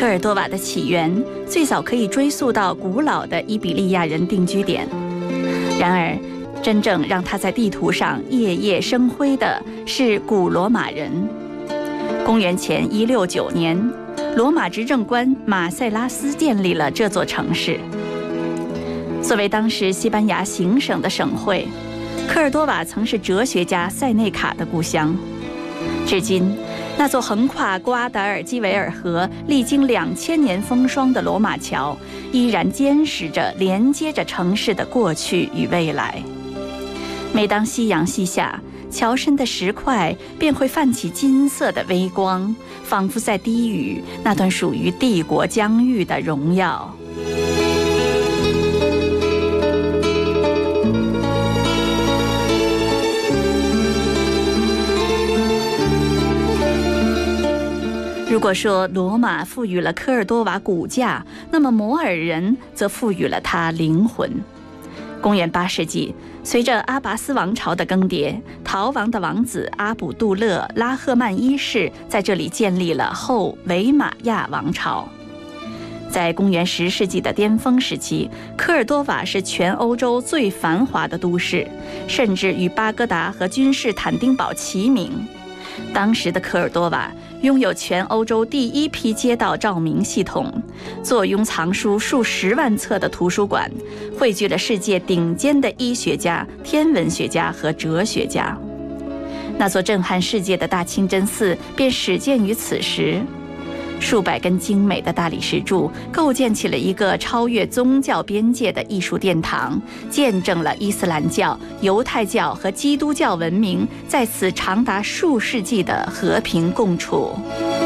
科尔多瓦的起源最早可以追溯到古老的伊比利亚人定居点，然而真正让它在地图上夜夜生辉的是古罗马人。公元前169年，罗马执政官马塞拉斯建立了这座城市。作为当时西班牙行省的省会，科尔多瓦曾是哲学家塞内卡的故乡。至今，那座横跨瓜达尔基维尔河、历经2000年风霜的罗马桥，依然坚实着连接着城市的过去与未来。每当夕阳西下，桥身的石块便会泛起金色的微光，仿佛在低语那段属于帝国疆域的荣耀。如果说罗马赋予了科尔多瓦骨架，那么摩尔人则赋予了它灵魂。公元8世纪，随着阿拔斯王朝的更迭，逃亡的王子阿卜杜勒·拉赫曼一世在这里建立了后维玛亚王朝。在公元10世纪的巅峰时期，科尔多瓦是全欧洲最繁华的都市，甚至与巴格达和君士坦丁堡齐名。当时的科尔多瓦拥有全欧洲第一批街道照明系统，坐拥藏书数10万册的图书馆，汇聚了世界顶尖的医学家、天文学家和哲学家。那座震撼世界的大清真寺便始建于此时。数百根精美的大理石柱构建起了一个超越宗教边界的艺术殿堂，见证了伊斯兰教、犹太教和基督教文明在此长达数世纪的和平共处。